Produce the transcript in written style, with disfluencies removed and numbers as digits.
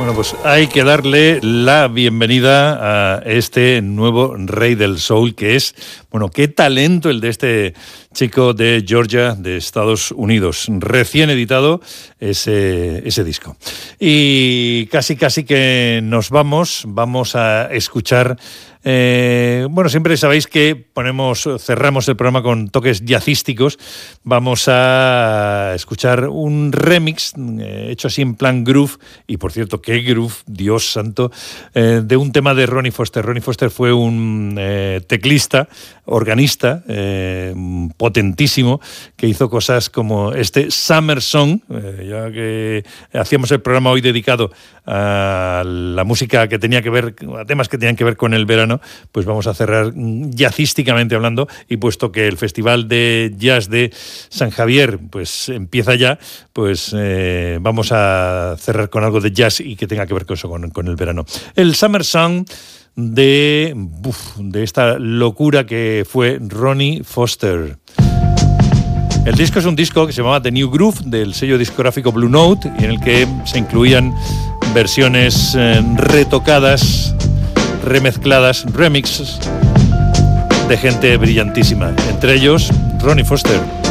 Bueno, pues hay que darle la bienvenida a este nuevo rey del soul que es, bueno, qué talento el de este chico de Georgia, de Estados Unidos. Recién editado ese disco. Y casi que nos vamos a escuchar. Bueno, siempre sabéis que cerramos el programa con toques jazzísticos. Vamos a escuchar un remix hecho así en plan groove, y por cierto, qué groove, Dios santo, de un tema de Ronnie Foster. Ronnie Foster fue un teclista, organista, potentísimo, que hizo cosas como este Summer Song, ya que hacíamos el programa hoy dedicado a la música que tenía que ver, a temas que tenían que ver con el verano, pues vamos a cerrar jazzísticamente hablando, y puesto que el Festival de Jazz de San Javier pues empieza ya, pues vamos a cerrar con algo de jazz y que tenga que ver con eso, con el verano. El Summer Song de esta locura que fue Ronnie Foster. El disco es un disco que se llamaba The New Groove, del sello discográfico Blue Note, y en el que se incluían versiones retocadas, remezcladas, remixes de gente brillantísima, entre ellos Ronnie Foster.